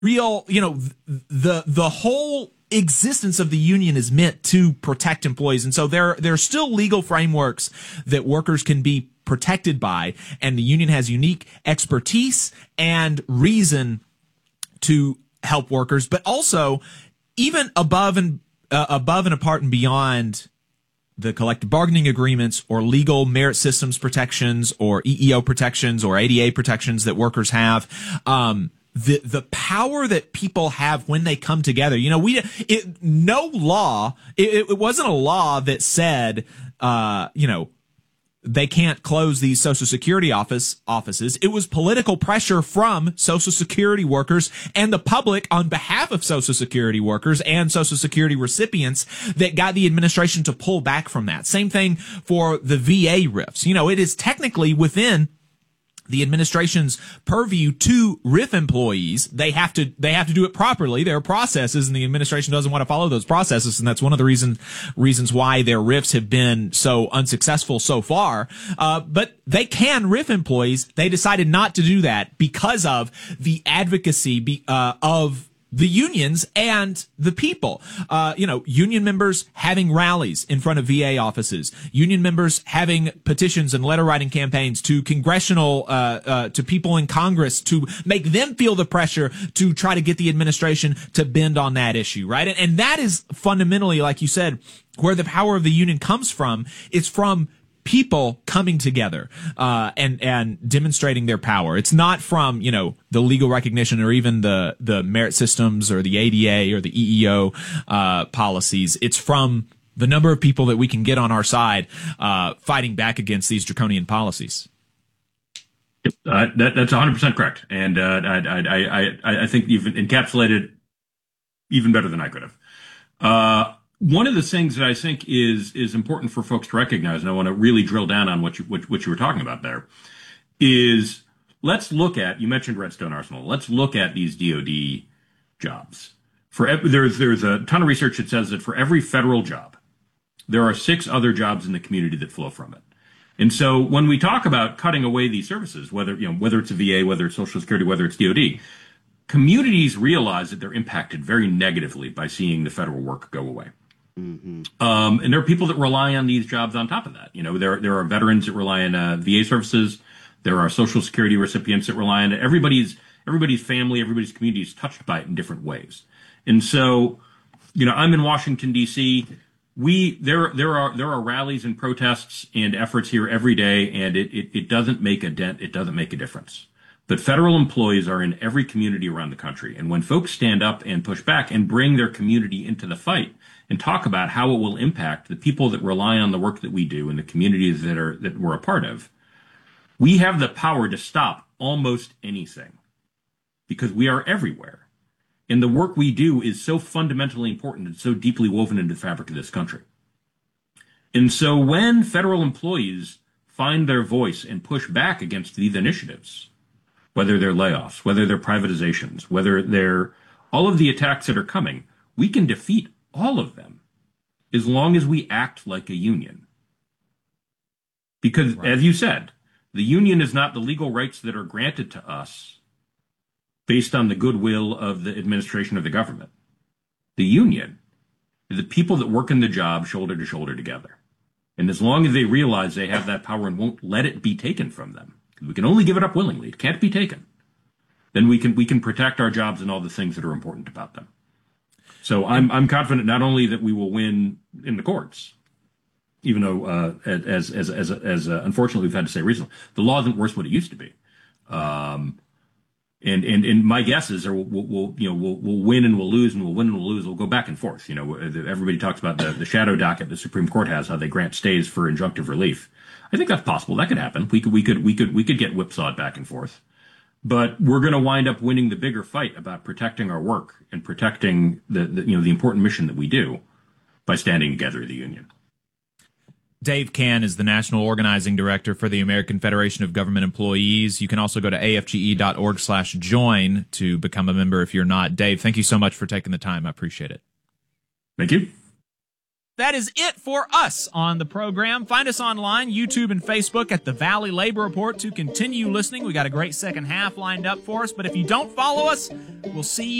real, the whole existence of the union is meant to protect employees. And so there are still legal frameworks that workers can be protected by, and the union has unique expertise and reason to help workers, but also even above and apart and beyond the collective bargaining agreements or legal merit systems protections or EEO protections or ADA protections that workers have. The power that people have when they come together. It wasn't a law that said, they can't close these Social Security offices. It was political pressure from Social Security workers and the public on behalf of Social Security workers and Social Security recipients that got the administration to pull back from that. Same thing for the VA RIFs. It is technically within the administration's purview to RIF employees. They have to do it properly. There are processes, and the administration doesn't want to follow those processes, and that's one of the reasons why their RIFs have been so unsuccessful so far. But they can RIF employees. They decided not to do that because of the advocacy of the unions and the people. Union members having rallies in front of VA offices, union members having petitions and letter writing campaigns to congressional, to people in Congress to make them feel the pressure to try to get the administration to bend on that issue, right? And that is fundamentally, like you said, where the power of the union comes from. It's from people coming together and demonstrating their power. It's not from the legal recognition or even the merit systems or the ADA or the EEO policies. It's from the number of people that we can get on our side fighting back against these draconian policies. That's 100% correct, and I think you've encapsulated even better than I could have. One of the things that I think is important for folks to recognize, and I want to really drill down on what you were talking about there, is let's look at, you mentioned Redstone Arsenal. Let's look at these DoD jobs. There's a ton of research that says that for every federal job, there are 6 other jobs in the community that flow from it. And so when we talk about cutting away these services, whether it's a VA, whether it's Social Security, whether it's DoD, communities realize that they're impacted very negatively by seeing the federal work go away. Mm-hmm. And there are people that rely on these jobs on top of that. There are veterans that rely on VA services. There are Social Security recipients that rely on it. Everybody's family, everybody's community is touched by it in different ways. And so, I'm in Washington, D.C. There are rallies and protests and efforts here every day, and it doesn't make a dent. It doesn't make a difference. But federal employees are in every community around the country. And when folks stand up and push back and bring their community into the fight and talk about how it will impact the people that rely on the work that we do and the communities that we're a part of, we have the power to stop almost anything because we are everywhere. And the work we do is so fundamentally important and so deeply woven into the fabric of this country. And so when federal employees find their voice and push back against these initiatives, whether they're layoffs, whether they're privatizations, whether they're all of the attacks that are coming, we can defeat all of them as long as we act like a union. Because, as you said, the union is not the legal rights that are granted to us based on the goodwill of the administration of the government. The union is the people that work in the job shoulder to shoulder together. And as long as they realize they have that power and won't let it be taken from them, we can only give it up willingly, it can't be taken, then we can protect our jobs and all the things that are important about them. So I'm confident not only that we will win in the courts, even though as unfortunately we've had to say recently, the law isn't worse what it used to be. And my guess is we'll win and we'll lose and we'll win and we'll lose. We'll go back and forth. Everybody talks about the shadow docket the Supreme Court has, how they grant stays for injunctive relief. I think that's possible. That could happen. We could get whipsawed back and forth. But we're going to wind up winning the bigger fight about protecting our work and protecting the important mission that we do by standing together as a union. Dave Cann is the National Organizing Director for the American Federation of Government Employees. You can also go to afge.org/join to become a member if you're not. Dave, thank you so much for taking the time. I appreciate it. Thank you. that is it for us on the program. Find us online, YouTube and Facebook at the Valley Labor Report to continue listening. We got a great second half lined up for us, but if you don't follow us, we'll see you